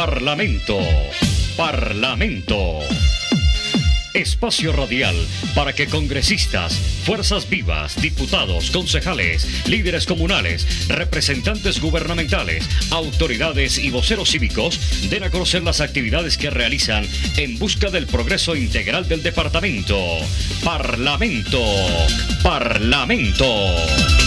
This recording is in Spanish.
Parlamento. Parlamento. Espacio radial para que congresistas, fuerzas vivas, diputados, concejales, líderes comunales, representantes gubernamentales, autoridades y voceros cívicos den a conocer las actividades que realizan en busca del progreso integral del departamento. Parlamento. Parlamento.